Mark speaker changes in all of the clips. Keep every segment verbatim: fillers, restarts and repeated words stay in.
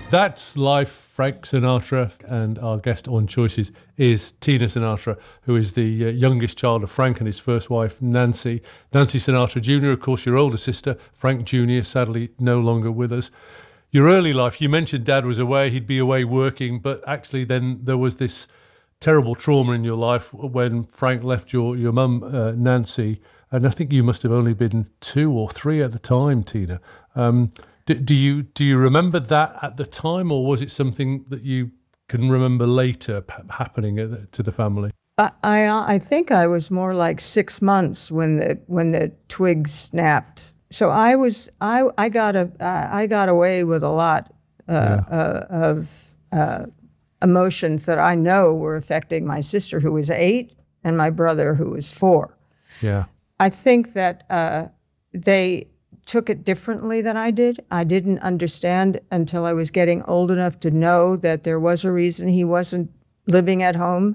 Speaker 1: That's Life, Frank Sinatra, and our guest on Choices is Tina Sinatra, who is the uh, youngest child of Frank and his first wife, Nancy. Nancy Sinatra Junior, of course, your older sister. Frank Junior, sadly no longer with us. Your early life, you mentioned Dad was away, he'd be away working, but actually then there was this terrible trauma in your life when Frank left your, your mum, uh, Nancy, and I think you must have only been two or three at the time, Tina. Um, Do, do you do you remember that at the time, or was it something that you can remember later p- happening to the family?
Speaker 2: I, I I think I was more like six months when the when the twig snapped. So I was I I got a I got away with a lot uh, yeah. uh, of uh, emotions that I know were affecting my sister, who was eight, and my brother, who was four.
Speaker 1: Yeah,
Speaker 2: I think that uh, they took it differently than I did. I didn't understand until I was getting old enough to know that there was a reason he wasn't living at home.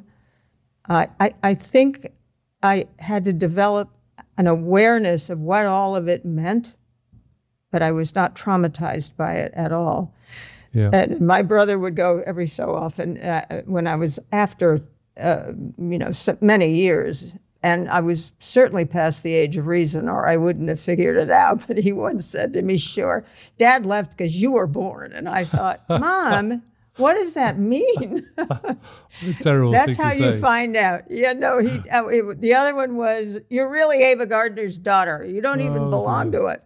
Speaker 2: Uh, I, I think I had to develop an awareness of what all of it meant, but I was not traumatized by it at all.
Speaker 1: Yeah.
Speaker 2: And my brother would go every so often uh, when I was after, uh, you know, so many years. And I was certainly past the age of reason, or I wouldn't have figured it out. But he once said to me, "Sure, Dad left because you were born." And I thought, Mom, what does that mean?
Speaker 1: Terrible.
Speaker 2: That's
Speaker 1: thing
Speaker 2: how
Speaker 1: to
Speaker 2: you
Speaker 1: say.
Speaker 2: find out. Yeah, no, he. Uh, it, the other one was, "You're really Ava Gardner's daughter. You don't even
Speaker 1: Oh,
Speaker 2: belong
Speaker 1: dear.
Speaker 2: to us."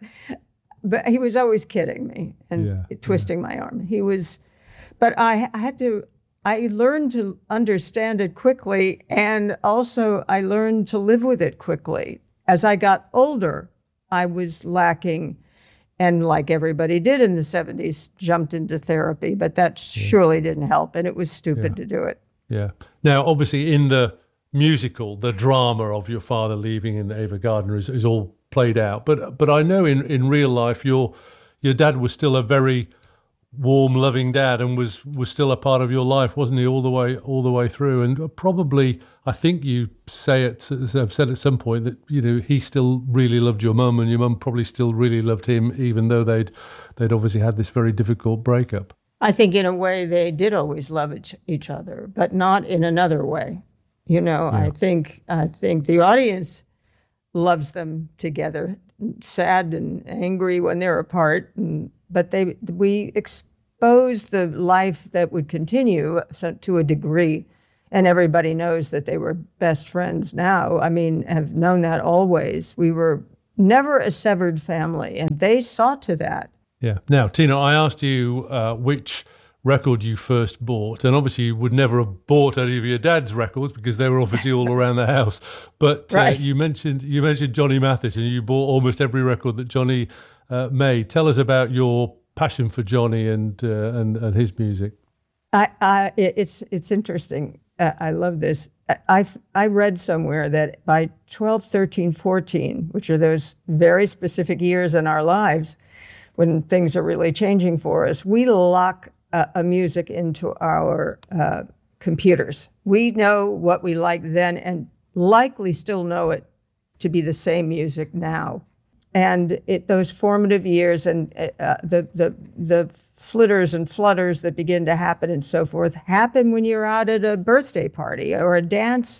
Speaker 2: But he was always kidding me and
Speaker 1: Yeah,
Speaker 2: twisting yeah. my arm. He was, but I, I had to. I learned to understand it quickly, and also I learned to live with it quickly. As I got older, I was lacking, and like everybody did in the seventies, jumped into therapy, but that yeah. surely didn't help, and it was stupid
Speaker 1: yeah.
Speaker 2: to do it.
Speaker 1: Yeah. Now, obviously, in the musical, the drama of your father leaving and Ava Gardner is, is all played out. But but I know in, in real life, your your dad was still a very warm, loving dad, and was was still a part of your life, wasn't he, all the way all the way through? And probably, I think you say it, have said at some point that you know he still really loved your mum, and your mum probably still really loved him, even though they'd they'd obviously had this very difficult breakup.
Speaker 2: I think in a way they did always love each, each other, but not in another way. You know,
Speaker 1: Yeah.
Speaker 2: I think I think the audience loves them together, sad and angry when they're apart, and, but they we exposed the life that would continue so, to a degree, and everybody knows that they were best friends now. I mean, have known that always. We were never a severed family, and they saw to that.
Speaker 1: Yeah. Now, Tina, I asked you uh, which record you first bought, and obviously you would never have bought any of your dad's records because they were obviously all around the house. But uh,
Speaker 2: Right.
Speaker 1: you mentioned you mentioned Johnny Mathis, and you bought almost every record that Johnny uh, made. Tell us about your passion for Johnny and uh, and, and his music.
Speaker 2: I, I it's it's interesting. Uh, I love this. I, I I read somewhere that by twelve, thirteen, fourteen, which are those very specific years in our lives when things are really changing for us, we lock Uh, a music into our uh, computers. We know what we like then and likely still know it to be the same music now. And it, those formative years and uh, the, the, the flitters and flutters that begin to happen and so forth happen when you're out at a birthday party or a dance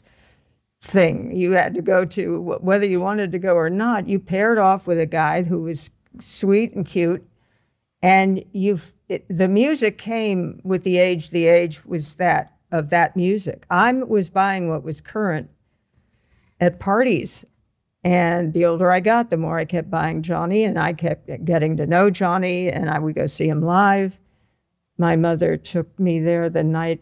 Speaker 2: thing you had to go to, whether you wanted to go or not. You paired off with a guy who was sweet and cute, and you've it, the music came with the age. The age was that of that music. I was buying what was current at parties, and the older I got, the more I kept buying Johnny, and I kept getting to know Johnny, and I would go see him live. My mother took me there the night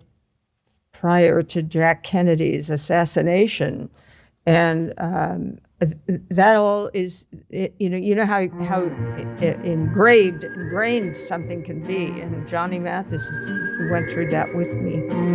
Speaker 2: prior to Jack Kennedy's assassination, and um, that all is, you know, you know how how engraved, ingrained something can be, and Johnny Mathis went through that with me.